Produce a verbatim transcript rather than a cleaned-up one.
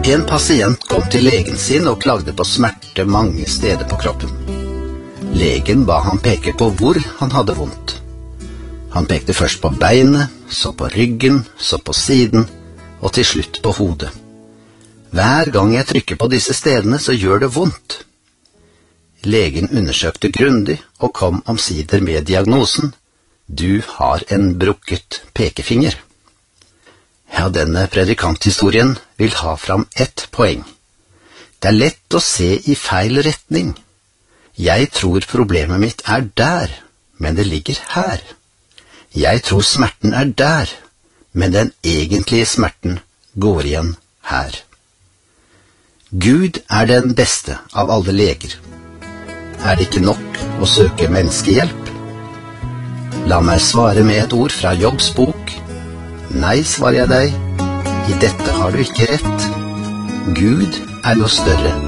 En pasient kom til legen sin og klagde på smerte mange steder på kroppen. Legen ba han peke på hvor han hadde vondt. Han pekte først på beinet, så på ryggen, så på siden, og til slutt på hodet. Hver gang jeg trykker på disse stedene, så gjør det vondt. Legen undersøkte grundig og kom omsider med diagnosen: du har en brukket pekefinger. Ja, denne predikanthistorien vil ha fram ett poeng. Det er lett å se i feil retning. Jeg tror problemet mitt er der, men det ligger her. Jeg tror smerten er der, men den egentlige smerten går igjen her. Gud er den beste av alle leger. Er det ikke nok å søke menneskehjelp? La meg svare med et ord fra Jobbs bok. Nei, svarer jeg deg, i dette har du ikke rett. Gud er jo større